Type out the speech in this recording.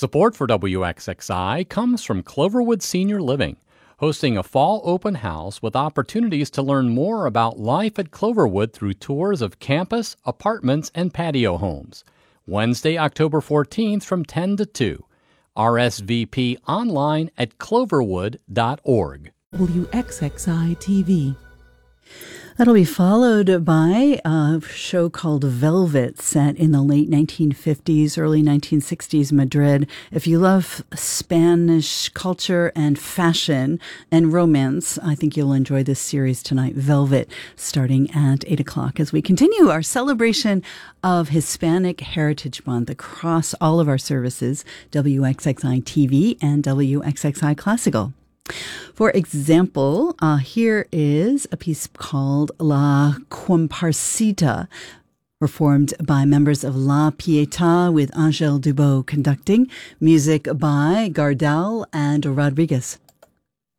Support for WXXI comes from Cloverwood Senior Living, hosting a fall open house with opportunities to learn more about life at Cloverwood through tours of campus, apartments, and patio homes. Wednesday, October 14th from 10 to 2. RSVP online at cloverwood.org. WXXI TV. That'll be followed by a show called Velvet, set in the late 1950s, early 1960s Madrid. If you love Spanish culture and fashion and romance, I think you'll enjoy this series tonight, Velvet, starting at 8 o'clock as we continue our celebration of Hispanic Heritage Month across all of our services, WXXI TV and WXXI Classical. For example, here is a piece called La Comparsita, performed by members of La Pietà with Angel Dubois conducting, music by Gardel and Rodriguez.